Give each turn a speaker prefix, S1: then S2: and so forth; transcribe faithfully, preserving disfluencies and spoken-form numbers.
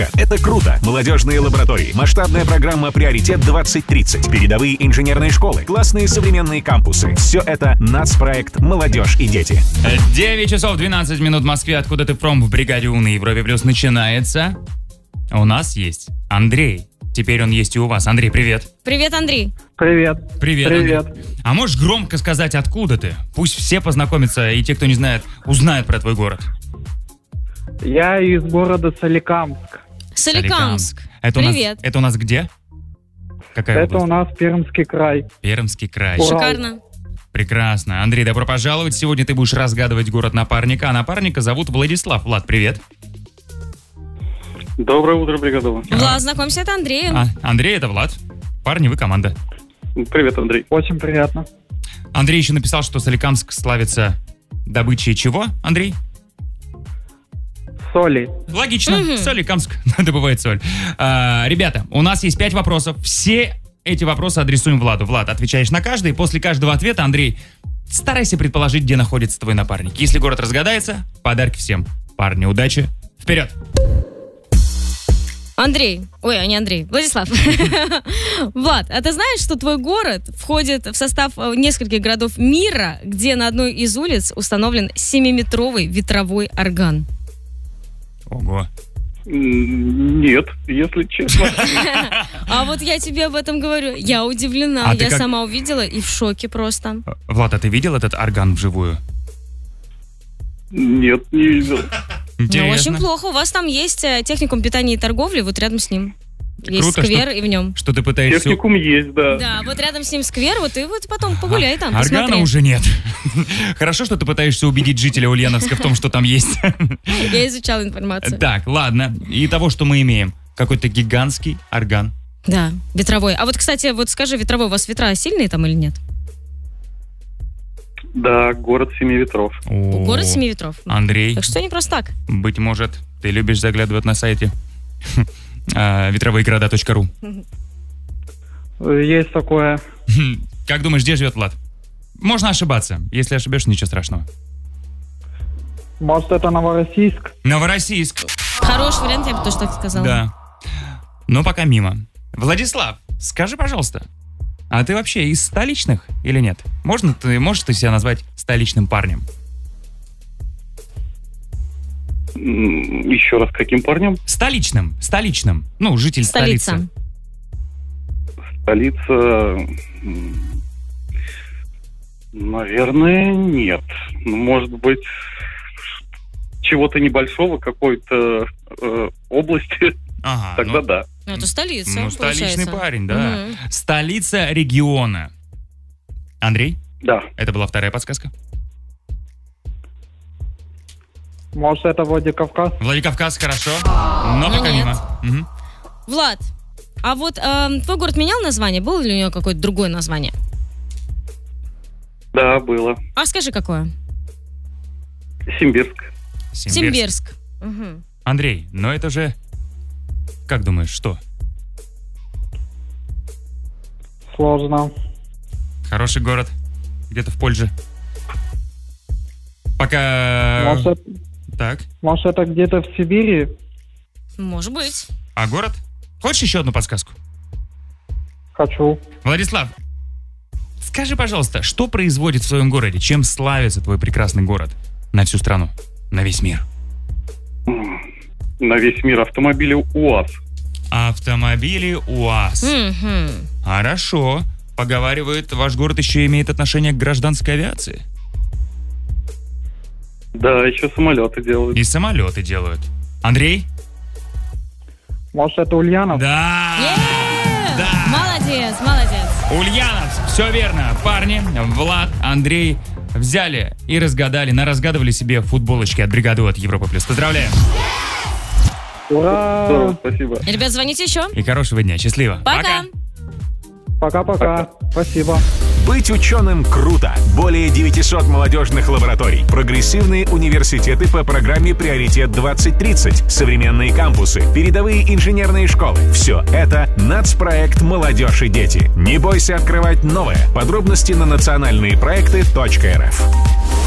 S1: – это круто. Молодежные лаборатории, масштабная программа «Приоритет двадцать тридцать», передовые инженерные школы, классные современные кампусы – все это нацпроект «Молодежь и дети».
S2: девять часов двенадцать минут в Москве. Откуда ты пром в бригаде У на Европе Плюс начинается. У нас есть Андрей. Теперь он есть и у вас. Андрей, привет.
S3: Привет, Андрей.
S4: Привет.
S2: Привет,
S4: Привет.
S2: Андрей. А можешь громко сказать, откуда ты? Пусть все познакомятся, и те, кто не знает, узнают про твой город.
S4: Я из города Соликамск.
S3: Соликамск.
S2: Это
S3: Привет.
S2: У нас, это у нас где? Какая
S4: Это
S2: область?
S4: у нас Пермский край.
S2: Пермский край.
S4: Урал.
S3: Шикарно.
S2: Прекрасно. Андрей, добро пожаловать. Сегодня ты будешь разгадывать город напарника. А напарника зовут Владислав. Влад, привет.
S5: Доброе утро, бригада.
S3: Влад, знакомься, это Андрей.
S2: А, Андрей, это Влад. Парни, вы команда.
S5: Привет, Андрей.
S4: Очень приятно.
S2: Андрей еще написал, что Соликамск славится добычей чего, Андрей?
S4: Соли.
S2: Логично.
S3: Мгм.
S2: Соликамск добывает соль. А, ребята, у нас есть пять вопросов. Все эти вопросы адресуем Владу. Влад, отвечаешь на каждый. После каждого ответа, Андрей, старайся предположить, где находится твой напарник. Если город разгадается, подарки всем. Парни, удачи. Вперед!
S3: Андрей. Ой, а не Андрей. Владислав. Влад, а ты знаешь, что твой город входит в состав э, нескольких городов мира, где на одной из улиц установлен семиметровый ветровой орган?
S2: Ого.
S5: М, Нет, если честно.
S3: А вот я тебе об этом говорю. Я удивлена.
S2: А ты
S3: Я
S2: как-
S3: сама увидела и в шоке просто.
S2: Влад, а ты видел этот орган вживую?
S5: Нет, не видел.
S3: Ну,
S2: Интересно.
S3: очень плохо. У вас там есть э, техникум питания и торговли, вот рядом с ним. Есть
S2: Круто,
S3: сквер,
S2: что-
S3: и в нем.
S2: Что ты пытаешься...
S5: Техникум есть, да.
S3: Да, вот рядом с ним сквер, вот и вот потом погуляй там,
S2: Органа
S3: посмотри.
S2: уже нет. Хорошо, что ты пытаешься убедить жителя Ульяновска в том, что там есть.
S3: Я изучала информацию.
S2: Так, ладно. И того, что мы имеем. Какой-то гигантский орган.
S3: Да, ветровой. А вот, кстати, вот скажи, ветровой, у вас ветра сильные там или нет?
S5: Да, город Семи Ветров.
S2: О,
S3: Город Семи Ветров.
S2: Андрей,
S3: Так что не просто так.
S2: быть может, ты любишь заглядывать на сайте а, ветровые города точка ру.
S4: Есть такое.
S2: Как думаешь, где живет Влад? Можно ошибаться. Если ошибешься, ничего страшного.
S4: Может, это Новороссийск?
S2: Новороссийск.
S3: Хороший вариант, я бы тоже так сказала.
S2: Да. Но пока мимо. Владислав, скажи, пожалуйста, а ты вообще из столичных или нет? Можно ты, можешь ты себя назвать столичным парнем?
S5: М, Еще раз, каким парнем?
S2: Столичным, столичным. Ну, житель
S3: Столица.
S2: столицы.
S5: Столица... м, Наверное, нет. Ну, Может быть, чего-то небольшого, какой-то э, области,
S2: Ага,
S5: тогда
S2: ну,
S5: да.
S3: Ну, это столица,
S2: ну, столичный
S3: получается.
S2: парень, да.
S3: Мгм.
S2: Столица региона. Андрей,
S5: Да.
S2: это была вторая подсказка.
S4: Может, это Владикавказ?
S2: Владикавказ, хорошо. Но
S3: Ну,
S2: пока
S3: нет.
S2: мимо. Мгм.
S3: Влад, а вот эм, твой город менял название? Было ли у него какое-то другое название?
S5: Да, было.
S3: А скажи, какое?
S5: Симбирск.
S2: Симбирск.
S3: Симбирск. Мгм.
S2: Андрей, но это же... Как думаешь, что?
S4: Сложно.
S2: Хороший город. Где-то в Польше. Пока...
S4: Может, это,
S2: Так.
S4: может, это где-то в Сибири?
S3: Может быть.
S2: А город? Хочешь еще одну подсказку?
S4: Хочу.
S2: Владислав, скажи, пожалуйста, что производит в своем городе? Чем славится твой прекрасный город? На всю страну, на весь мир.
S5: М, На весь мир автомобили УАЗ.
S2: Автомобили УАЗ.
S3: Мгм.
S2: Хорошо. Поговаривают, ваш город еще имеет отношение к гражданской авиации.
S5: Да, еще самолеты делают.
S2: И самолеты делают. Андрей?
S4: Может, это Ульянов?
S2: Да!
S3: Е-е-е!
S2: Да!
S3: Молодец, молодец.
S2: Ульяновск, все верно. Парни, Влад, Андрей взяли и разгадали, наразгадывали себе футболочки от бригады от Европа Плюс. Поздравляем!
S4: Ура!
S5: Здорово, спасибо.
S3: Ребят, звоните еще.
S2: И хорошего дня. Счастливо.
S3: Пока.
S4: Пока-пока. Спасибо.
S1: Быть ученым круто. Более девятисот молодежных лабораторий. Прогрессивные университеты по программе «Приоритет двадцать тридцать». Современные кампусы. Передовые инженерные школы. Все это нацпроект «Молодежь и дети». Не бойся открывать новое. Подробности на национальные проекты точка эр эф.